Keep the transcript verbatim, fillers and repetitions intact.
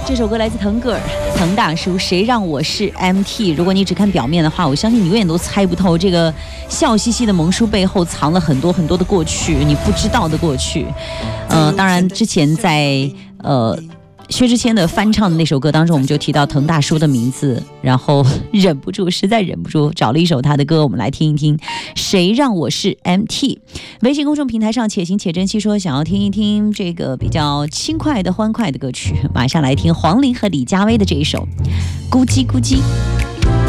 这首歌来自腾格尔，滕大叔，谁让我是 M T。 如果你只看表面的话，我相信你永远都猜不透这个笑嘻嘻的萌叔背后藏了很多很多的过去，你不知道的过去。呃，当然之前在呃薛之谦的翻唱的那首歌当中，我们就提到滕大叔的名字，然后忍不住，实在忍不住找了一首他的歌，我们来听一听。谁让我是 M T。 微信公众平台上且行且珍惜说想要听一听这个比较轻快的欢快的歌曲，马上来听黄龄和李佳薇的这一首咕叽咕叽。